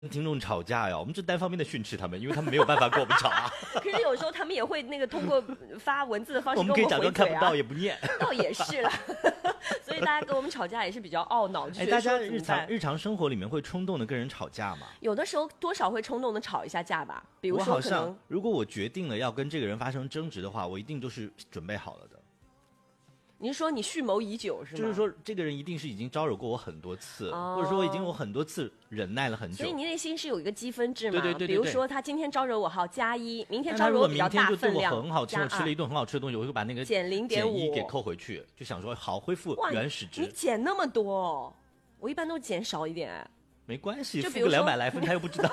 听众吵架呀，我们这单方面的训斥他们，因为他们没有办法跟我们吵啊。 可是有时候他们也会那个通过发文字的方式跟我们可以假回嘴啊， 装看不到也不念。 倒也是啦。所以大家跟我们吵架也是比较懊恼，就觉得大家说怎么办日常生活里面会冲动的跟人吵架吗？ 有的时候多少会冲动的吵一下架吧，比如我好说可能像如果我决定了要跟这个人发生争执的话，我一定都是准备好了的。 您说你蓄谋已久是吗？ 就是说，这个人一定是已经招惹过我很多次， 哦或者说我已经有很多次忍耐了很久。 所以你内心是有一个积分制嘛？ 对比如说他今天招惹我好+1，明天但他如果招惹比较明天就对我大分量很好，请我吃了一 +2。 顿很好吃的东西，我会把那个减0.5 1给扣回去，就想说好恢复哇， 原始你值。 减那么多哦，我一般都减少一点。 没关系，付个就比如说 200来分，他又不知道。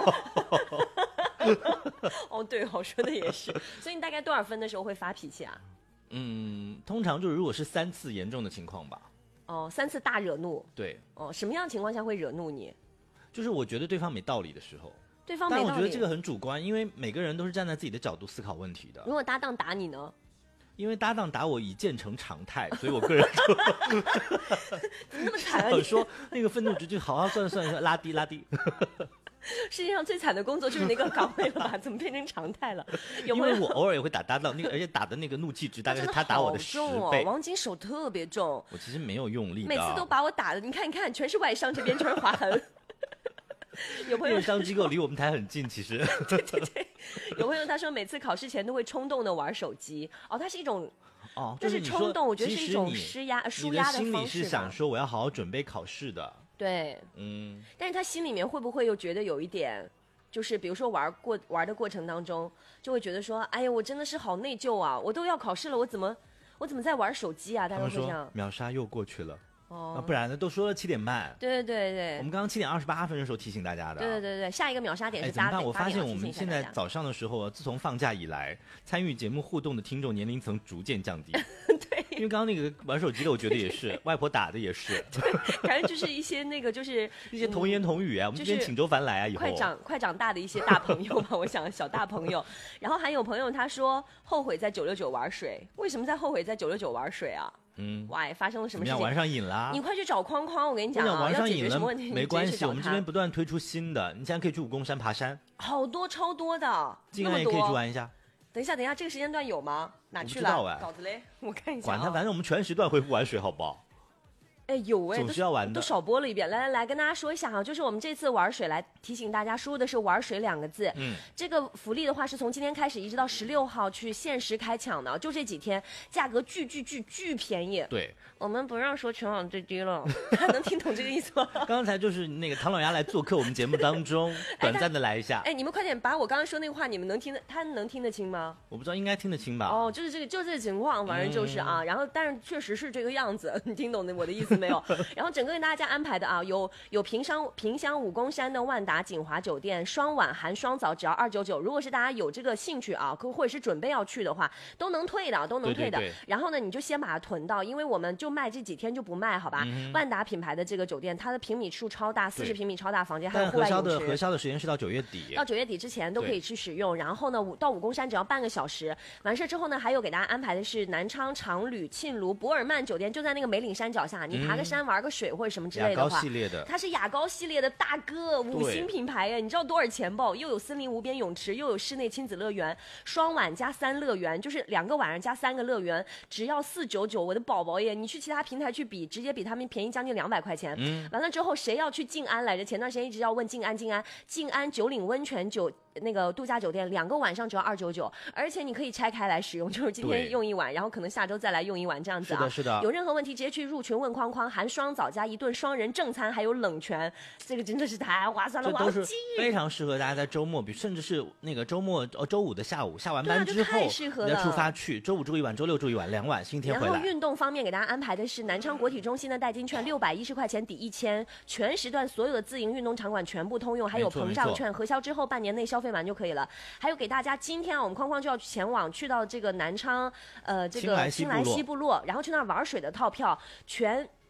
哦，对哦，说的也是。所以你大概多少分的时候会发脾气啊？ 通常就是如果是3次严重的情况吧。 哦，3次大惹怒。 对， 哦，什么样的情况下会惹怒你？ 就是我觉得对方没道理的时候。 对方没道理。 但我觉得这个很主观，因为每个人都是站在自己的角度思考问题的。 如果搭档打你呢？ 因为搭档打我已渐成常态，所以我个人怎么那么惨啊你？ 我说那个愤怒值就好好算了算了，拉低拉低。 世界上最惨的工作就是那个岗位了吧？怎么变成常态了？有因没有？ 为我偶尔也会打搭档，那个而且打的那个怒气值大概是他打我的10 真好重倍。 哦，王晶手特别重， 我其实没有用力的， 每次都把我打的，你看你看，全是外伤，这边全是划痕。有朋友电商机构离我们台很近，其实。 有朋友他说每次考试前都会冲动的玩手机，哦，它是一种哦， 但是你说冲动，我觉得是一种其施压、 实舒压你的心里方式吧。 是想说我要好好准备考试的。 对，但是他心里面会不会又觉得有一点，就是比如说玩的过程当中，就会觉得说，哎呀，我真的是好内疚啊！我都要考试了，我怎么在玩手机啊？大他们说家会这样。 秒杀又过去了， 哦， 不然呢？都说了7点半。 对对对我们刚刚7点28分的时候提醒大家的。 对对对对，下一个秒杀点是怎么办？我 8点发现我们要提醒一下大家现在早上的时候，自从放假以来，参与节目互动的听众年龄层逐渐降低。 对， 因为刚刚那个玩手机的，我觉得也是，外婆打的也是， 反正就是一些那个就是一些童言童语啊。我们这边请周凡来啊，以后快长大的一些大朋友吧，我想小大朋友。然后还有朋友他说后悔在969玩水，为什么在后悔在969玩水啊？哇，发生了什么事情？ 玩上瘾啦！ 你快去找框框，我跟你讲啊，要解决什么问题？ 没关系，我们这边不断推出新的。你现在可以去武功山爬山， 好多超多的， 静安也可以去玩一下。 等一下，这个时间段有吗？哪去了？ 稿子嘞，我看一下。 管他，反正我们全时段恢复玩水，好不好？ 哎，有哎， 总是要玩的， 都少播了一遍。来，跟大家说一下哈，就是我们这次玩水，来提醒大家，输入的是“玩水”2个字。这个福利的话是从今天开始一直到16号去限时开抢的，就这几天，价格巨便宜。 对， 我们不让说全网最低了，能听懂这个意思吗？ 刚才就是那个唐老鸭来做客我们节目当中，短暂的来一下。 哎，你们快点把我刚刚说那个话，你们他能听得清吗？ 我不知道，应该听得清吧？ 哦，就是这个情况，反正就是啊，然后但是确实是这个样子，你听懂我的意思没有？然后整个给大家安排的啊，有萍乡武功山的万达锦华酒店双晚含双早，只要299。如果是大家有这个兴趣啊，或者是准备要去的话，都能退的。 对。 然后呢，你就先把它囤到，因为我们就卖这几天就不卖，好吧？万达品牌的这个酒店，它的平米数超大，40平米超大房间，还有户外泳池。 核销的时间是到9月底， 到9月底之前都可以去使用。然后呢，到武功山只要半个小时。完事之后呢，还有给大家安排的是南昌长旅沁庐博尔曼酒店，就在那个梅岭山脚下，你爬个山玩个水或者什么之类的话， 雅高系列的， 它是雅高系列的大哥，5星品牌哎，你知道多少钱不？又有森林无边泳池，又有室内亲子乐园，双晚加3乐园，就是2个晚上加3个乐园，只要499。我的宝宝耶，你去其他平台去比，直接比他们便宜将近200块钱。完了之后，谁要去静安来着？前段时间一直要问静安九岭温泉那个度假酒店2个晚上只要299，而且你可以拆开来使用，就是今天用一晚，然后可能下周再来用一晚这样子啊。 是的。 有任何问题直接去入群问框框，含双早加1顿双人正餐，还有冷泉，这个真的是太划算了， 这都是非常适合大家在周末，甚至是那个周五的下午下完班之后，你再出发去，周5住一晚，周6住一晚，2晚星期天回来。 然后运动方面给大家安排的是南昌国体中心的代金券610块钱抵1000，全时段所有的自营运动场馆全部通用，还有膨胀券，核销之后半年内消费完就可以了。还有给大家，今天啊，我们框框就要前往去到这个南昌，这个新来西部落，然后去那儿玩水的套票，全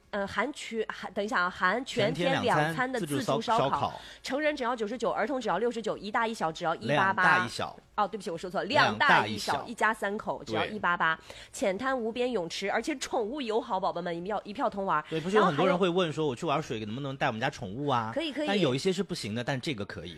等一下啊，含全天2餐的自助烧烤，成人只要99，儿童只要69，一大一小只要188。 2大1小。 哦，对不起，我说错了，2大1小，一家3口只要188。浅滩无边泳池，而且宠物友好，宝宝们一票通玩。 对，不是有很多人会问说，我去玩水能不能带我们家宠物啊？ 可以。 但有一些是不行的，但这个可以。